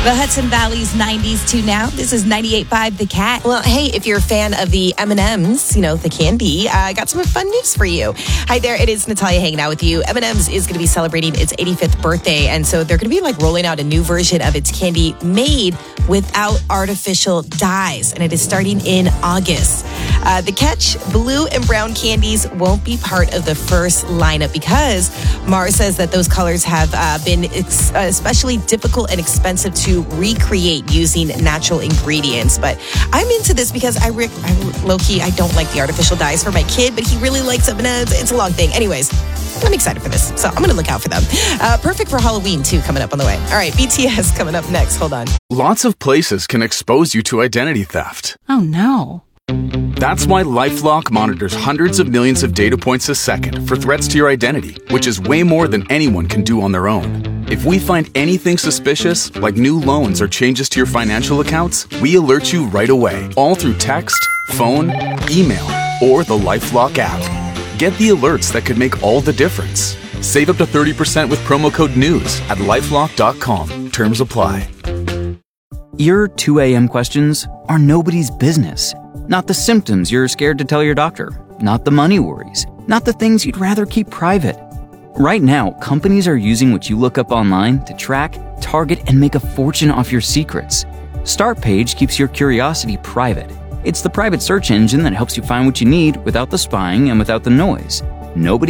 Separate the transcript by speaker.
Speaker 1: The Hudson Valley's 90s to now. This is 98.5 The Cat.
Speaker 2: Well, hey, if you're a fan of the M&Ms, the candy, I got some fun news for you. Hi there, it is Natalia hanging out with you. M&Ms is going to be celebrating its 85th birthday, and so they're going to be rolling out a new version of its candy made without artificial dyes, and it is starting in August. The catch, blue and brown candies won't be part of the first lineup because Mars says that those colors have been especially difficult and expensive to recreate using natural ingredients. But I'm into this because I low-key, I don't like the artificial dyes for my kid, but he really likes M&Ms. It's a long thing. Anyways, I'm excited for this, so I'm going to look out for them. Perfect for Halloween, too, coming up on the way. All right, BTS coming up next. Hold on.
Speaker 3: Lots of places can expose you to identity theft.
Speaker 1: Oh, no.
Speaker 3: That's why LifeLock monitors hundreds of millions of data points a second for threats to your identity, which is way more than anyone can do on their own. If we find anything suspicious, like new loans or changes to your financial accounts, we alert you right away, all through text, phone, email, or the LifeLock app. Get the alerts that could make all the difference. Save up to 30% with promo code NEWS at lifelock.com. Terms apply.
Speaker 4: Your 2 a.m. questions are nobody's business. Not the symptoms you're scared to tell your doctor. Not the money worries. Not the things you'd rather keep private. Right now, companies are using what you look up online to track, target, and make a fortune off your secrets. Startpage keeps your curiosity private. It's the private search engine that helps you find what you need without the spying and without the noise. Nobody